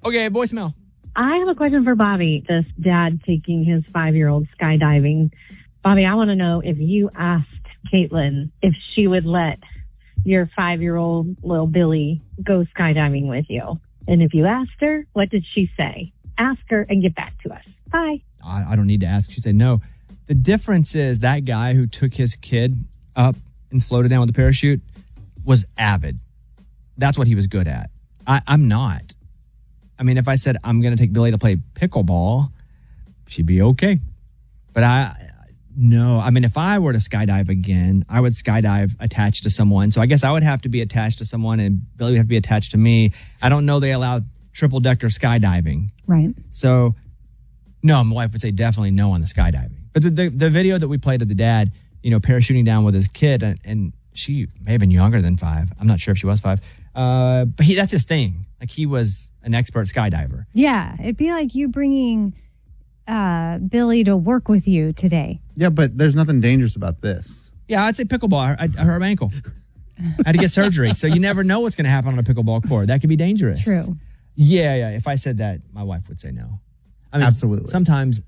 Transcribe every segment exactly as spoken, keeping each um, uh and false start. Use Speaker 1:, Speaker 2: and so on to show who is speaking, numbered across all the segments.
Speaker 1: Okay, voicemail.
Speaker 2: I have a question for Bobby, this dad taking his five-year-old skydiving. Bobby, I want to know if you asked Caitlin if she would let your five-year-old little Billy go skydiving with you. And if you asked her, what did she say? Ask her and get back to us. Bye.
Speaker 1: I, I don't need to ask. She said no. The difference is that guy who took his kid up and floated down with a parachute was avid. That's what he was good at. I, I'm not. I mean, if I said I'm going to take Billy to play pickleball, she'd be okay. But I, no, I mean, if I were to skydive again, I would skydive attached to someone. So I guess I would have to be attached to someone and Billy would have to be attached to me. I don't know they allow triple decker skydiving.
Speaker 3: Right.
Speaker 1: So no, my wife would say definitely no on the skydiving. But the, the, the video that we played of the dad, you know, parachuting down with his kid, and, and she may have been younger than five. I'm not sure if she was five. Uh, but he, that's his thing. Like, he was an expert skydiver.
Speaker 3: Yeah, it'd be like you bringing uh, Billy to work with you today.
Speaker 4: Yeah, but there's nothing dangerous about this.
Speaker 1: Yeah, I'd say pickleball. I, I hurt my ankle. I had to get surgery. So you never know what's going to happen on a pickleball court. That could be dangerous.
Speaker 3: True.
Speaker 1: Yeah, yeah. If I said that, my wife would say no. I mean,
Speaker 4: absolutely.
Speaker 1: Sometimes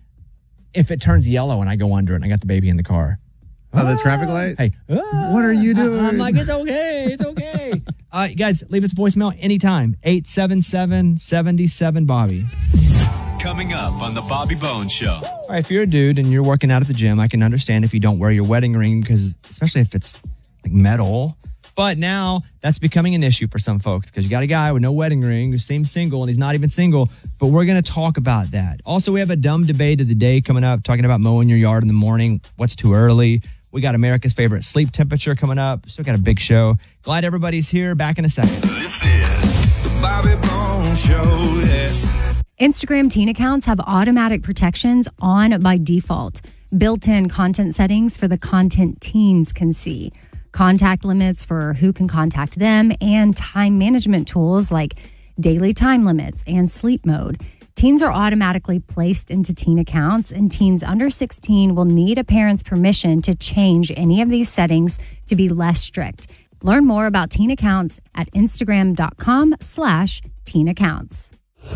Speaker 1: if it turns yellow and I go under it and I got the baby in the car.
Speaker 4: Oh, the traffic light?
Speaker 1: Hey, ah,
Speaker 4: what are you doing?
Speaker 1: I'm like, it's okay. It's okay. uh, guys, leave us a voicemail anytime. eight seven seven, seven seven, Bobby.
Speaker 5: Coming up on the Bobby Bones Show.
Speaker 1: All right, if you're a dude and you're working out at the gym, I can understand if you don't wear your wedding ring, because especially if it's like metal. But now that's becoming an issue for some folks, because you got a guy with no wedding ring who seems single and he's not even single. But we're going to talk about that. Also, we have a dumb debate of the day coming up, talking about mowing your yard in the morning. What's too early? We got America's favorite sleep temperature coming up. Still got a big show. Glad everybody's here. Back in a second.
Speaker 5: This is the Bobby Bones Show. Yeah.
Speaker 3: Instagram teen accounts have automatic protections on by default. Built-in content settings for the content teens can see. Contact limits for who can contact them, and time management tools like daily time limits and sleep mode. Teens are automatically placed into teen accounts, and teens under sixteen will need a parent's permission to change any of these settings to be less strict. Learn more about teen accounts at Instagram.com slash teen accounts.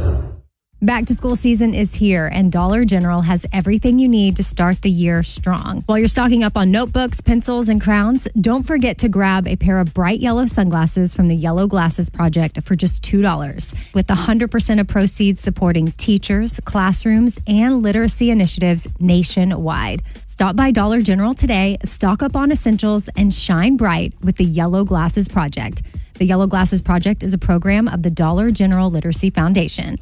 Speaker 3: Back to school season is here, and Dollar General has everything you need to start the year strong. While you're stocking up on notebooks, pencils, and crowns, don't forget to grab a pair of bright yellow sunglasses from the Yellow Glasses Project for just two dollars. With one hundred percent of proceeds supporting teachers, classrooms, and literacy initiatives nationwide. Stop by Dollar General today, stock up on essentials, and shine bright with the Yellow Glasses Project. The Yellow Glasses Project is a program of the Dollar General Literacy Foundation.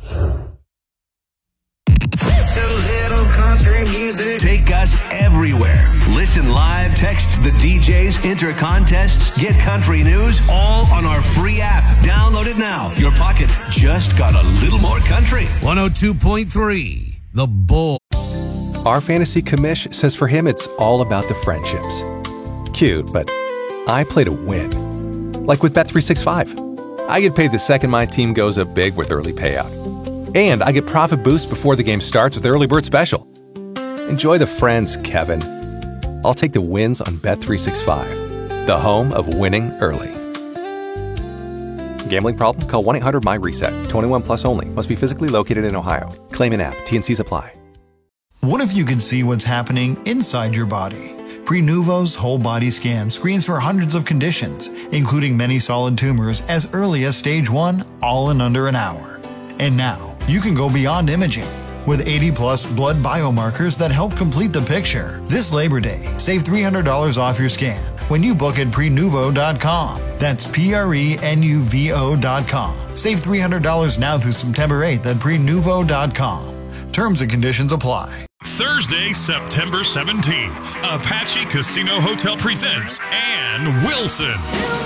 Speaker 5: Take us everywhere. Listen live, text the D Js, enter contests, get country news, all on our free app. Download it now. Your pocket just got a little more country.
Speaker 6: one oh two point three, The Bull.
Speaker 7: Our fantasy commish says for him it's all about the friendships. Cute, but I play to win. Like with Bet three sixty-five. I get paid the second my team goes up big with early payout. And I get profit boost before the game starts with Early Bird Special. Enjoy the friends, Kevin. I'll take the wins on Bet three sixty-five, the home of winning early. Gambling problem? Call one eight hundred my reset. twenty-one plus only. Must be physically located in Ohio. Claim in app. T and Cs apply.
Speaker 8: What if you could see what's happening inside your body? Prenuvo's whole body scan screens for hundreds of conditions, including many solid tumors as early as stage one, all in under an hour. And now, you can go beyond imaging with eighty plus blood biomarkers that help complete the picture. This Labor Day, save three hundred dollars off your scan when you book at prenuvo dot com. That's P R E N U V O dot com. Save three hundred dollars now through September eighth at prenuvo dot com. Terms and conditions apply.
Speaker 9: Thursday, September seventeenth, Apache Casino Hotel presents Ann Wilson.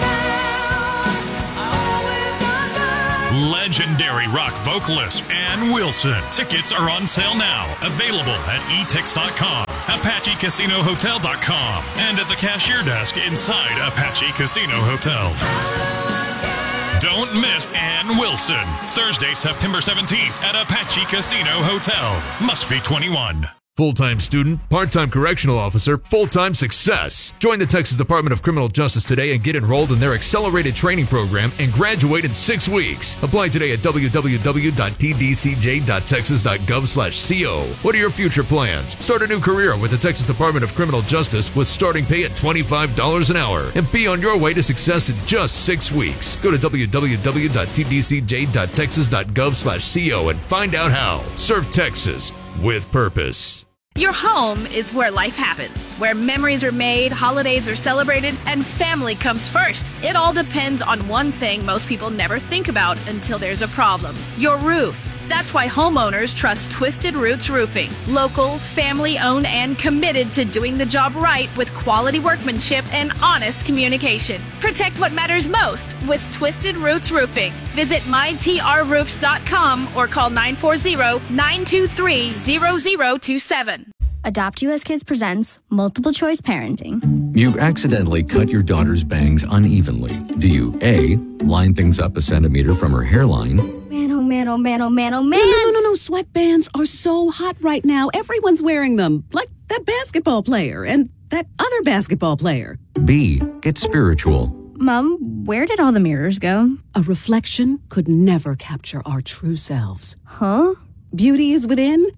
Speaker 9: Legendary rock vocalist Ann Wilson. Tickets are on sale now. Available at e tix dot com, apache casino hotel dot com, and at the cashier desk inside Apache Casino Hotel. Don't miss Ann Wilson. Thursday, September seventeenth at Apache Casino Hotel. Must be twenty-one.
Speaker 10: Full-time student, part-time correctional officer, full-time success. Join the Texas Department of Criminal Justice today and get enrolled in their accelerated training program and graduate in six weeks. Apply today at w w w dot t d c j dot texas dot gov slash co. What are your future plans? Start a new career with the Texas Department of Criminal Justice with starting pay at twenty-five dollars an hour and be on your way to success in just six weeks. Go to w w w dot t d c j dot texas dot gov slash co and find out how. Serve Texas with purpose.
Speaker 11: Your home is where life happens, where memories are made, holidays are celebrated, and family comes first. It all depends on one thing most people never think about until there's a problem: your roof. That's why homeowners trust Twisted Roots Roofing. Local, family-owned, and committed to doing the job right with quality workmanship and honest communication. Protect what matters most with Twisted Roots Roofing. Visit my t r roofs dot com or call nine four zero, nine two three, zero zero two seven.
Speaker 12: Adopt U S Kids presents Multiple Choice Parenting.
Speaker 13: You accidentally cut your daughter's bangs unevenly. Do you A, line things up a centimeter from her hairline?
Speaker 12: Man, oh man, oh man, oh man, oh man.
Speaker 14: No, no, no, no, sweatbands are so hot right now. Everyone's wearing them. Like that basketball player and that other basketball player.
Speaker 13: B, get spiritual.
Speaker 12: Mom, where did all the mirrors go?
Speaker 14: A reflection could never capture our true selves.
Speaker 12: Huh?
Speaker 14: Beauty is within.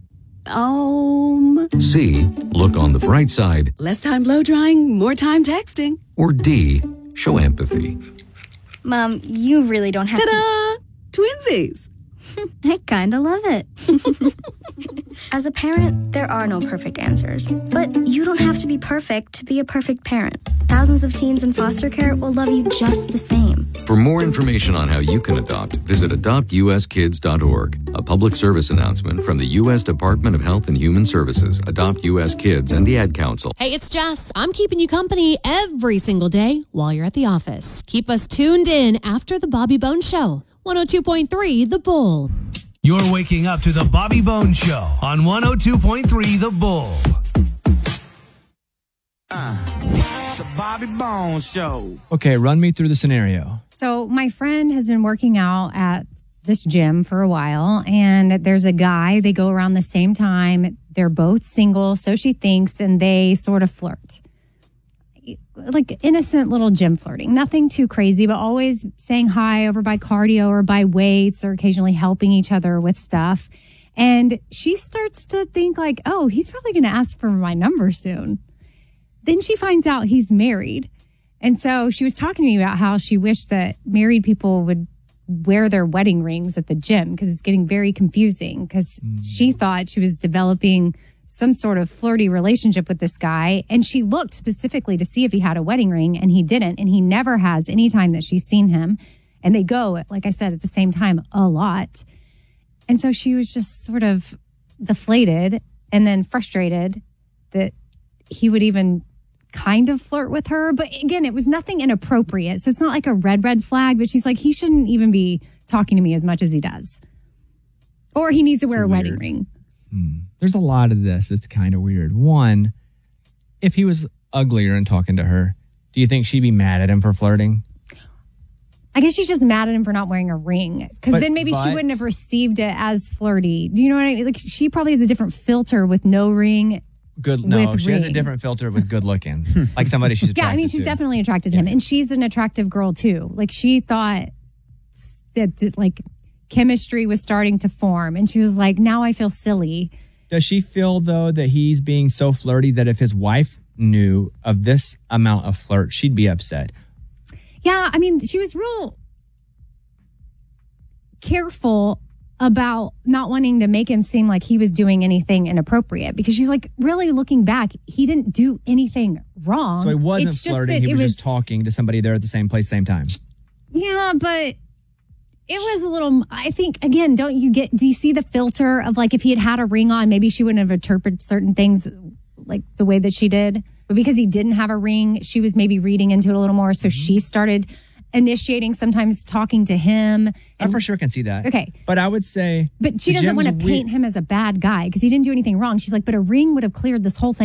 Speaker 14: Um.
Speaker 13: C, look on the bright side.
Speaker 14: Less time blow drying, more time texting.
Speaker 13: Or D, show empathy.
Speaker 12: Mom, you really don't have
Speaker 14: Ta-da!
Speaker 12: to...
Speaker 14: Twinsies!
Speaker 12: I kinda love it. As a parent, there are no perfect answers. But you don't have to be perfect to be a perfect parent. Thousands of teens in foster care will love you just the same.
Speaker 13: For more information on how you can adopt, visit adopt u s kids dot org. A public service announcement from the U S Department of Health and Human Services, Adopt U S Kids, and the Ad Council.
Speaker 15: Hey, it's Jess. I'm keeping you company every single day while you're at the office. Keep us tuned in after the Bobby Bones Show. one oh two point three The Bull.
Speaker 6: You're waking up to the Bobby Bones Show on one oh two point three The Bull.
Speaker 16: Uh, the Bobby Bones Show.
Speaker 1: Okay, run me through the scenario.
Speaker 3: So my friend has been working out at this gym for a while, and there's a guy. They go around the same time. They're both single, so she thinks, and they sort of flirt. Like innocent little gym flirting. Nothing too crazy, but always saying hi over by cardio or by weights or occasionally helping each other with stuff. And she starts to think like, oh, he's probably going to ask for my number soon. Then she finds out he's married. And so she was talking to me about how she wished that married people would wear their wedding rings at the gym because it's getting very confusing because mm. she thought she was developing some sort of flirty relationship with this guy. And she looked specifically to see if he had a wedding ring, and he didn't. And he never has any time that she's seen him. And they go, like I said, at the same time a lot. And so she was just sort of deflated and then frustrated that he would even kind of flirt with her. But again, it was nothing inappropriate. So it's not like a red, red flag, but she's like, he shouldn't even be talking to me as much as he does. Or he needs to wear a wedding ring.
Speaker 1: Hmm. There's a lot of this. It's kind of weird. One, if he was uglier and talking to her, do you think she'd be mad at him for flirting?
Speaker 3: I guess she's just mad at him for not wearing a ring. Because then maybe but, she wouldn't have received it as flirty. Do you know what I mean? Like she probably has a different filter with no ring.
Speaker 1: Good. No, she ring. has a different filter with good looking. Like somebody she's attracted to.
Speaker 3: Yeah, I mean, she's
Speaker 1: to.
Speaker 3: definitely attracted to him. And she's an attractive girl too. Like she thought that like chemistry was starting to form. And she was like, now I feel silly.
Speaker 1: Does she feel, though, that he's being so flirty that if his wife knew of this amount of flirt, she'd be upset?
Speaker 3: Yeah, I mean, she was real careful about not wanting to make him seem like he was doing anything inappropriate because she's like, really looking back, he didn't do anything wrong.
Speaker 1: So he wasn't
Speaker 3: it's
Speaker 1: flirting. He was, was just talking to somebody there at the same place, same time.
Speaker 3: Yeah, but... It was a little, I think, again, don't you get, do you see the filter of like if he had had a ring on, maybe she wouldn't have interpreted certain things like the way that she did. But because he didn't have a ring, she was maybe reading into it a little more. So she started initiating, sometimes talking to him. And,
Speaker 1: I for sure can see that.
Speaker 3: Okay.
Speaker 1: But I would say.
Speaker 3: But she doesn't want to paint him as a bad guy because he didn't do anything wrong. She's like, but a ring would have cleared this whole thing.